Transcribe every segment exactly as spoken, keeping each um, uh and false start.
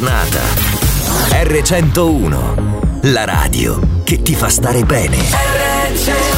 Nata erre centouno, la radio che ti fa stare bene. erre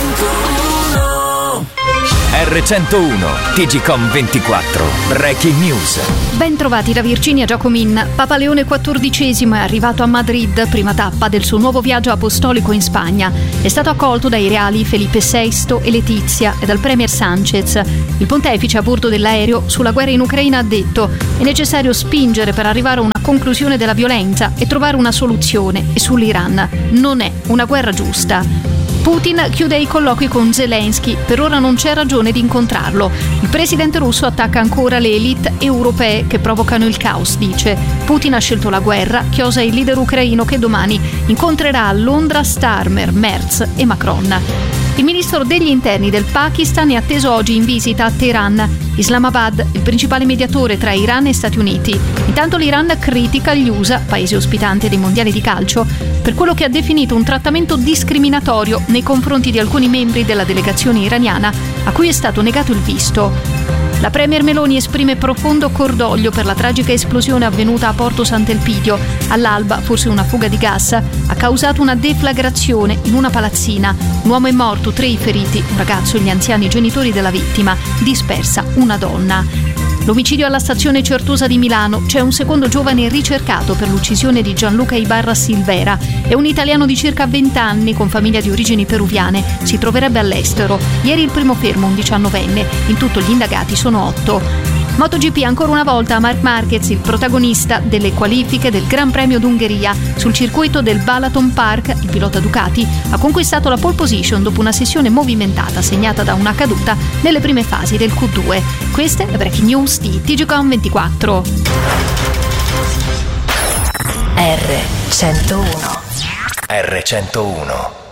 centouno erre centouno T G Com ventiquattro Breaking News. Ben trovati da Virginia Giacomin. Papa Leone quattordicesimo è arrivato a Madrid, prima tappa del suo nuovo viaggio apostolico in Spagna. È stato accolto dai reali Felipe sesto e Letizia e dal premier Sanchez. Il pontefice a bordo dell'aereo sulla guerra in Ucraina ha detto: è necessario spingere per arrivare a una conclusione della violenza e trovare una soluzione, e sull'Iran non è una guerra giusta. Putin chiude i colloqui con Zelensky, per ora non c'è ragione di incontrarlo. Il presidente russo attacca ancora le elite europee che provocano il caos, dice. Putin ha scelto la guerra, chiosa il leader ucraino che domani incontrerà a Londra Starmer, Merz e Macron. Il ministro degli interni del Pakistan è atteso oggi in visita a Teheran. Islamabad, il principale mediatore tra Iran e Stati Uniti. Intanto l'Iran critica gli U S A, paese ospitante dei mondiali di calcio, per quello che ha definito un trattamento discriminatorio nei confronti di alcuni membri della delegazione iraniana a cui è stato negato il visto. La premier Meloni esprime profondo cordoglio per la tragica esplosione avvenuta a Porto Sant'Elpidio. All'alba, forse una fuga di gas, ha causato una deflagrazione in una palazzina. Un uomo è morto, tre i feriti, un ragazzo e gli anziani genitori della vittima, dispersa una donna. L'omicidio alla stazione Certosa di Milano. C'è un secondo giovane ricercato per l'uccisione di Gianluca Ibarra Silvera. È un italiano di circa venti anni con famiglia di origini peruviane. Si troverebbe all'estero. Ieri il primo fermo, un diciannovenne. In tutto gli indagati sono otto. MotoGP ancora una volta Marc Marquez, il protagonista delle qualifiche del Gran Premio d'Ungheria. Sul circuito del Balaton Park, il pilota Ducati ha conquistato la pole position dopo una sessione movimentata segnata da una caduta nelle prime fasi del Q due. Queste le breaking news di T G Com ventiquattro. erre centouno erre centouno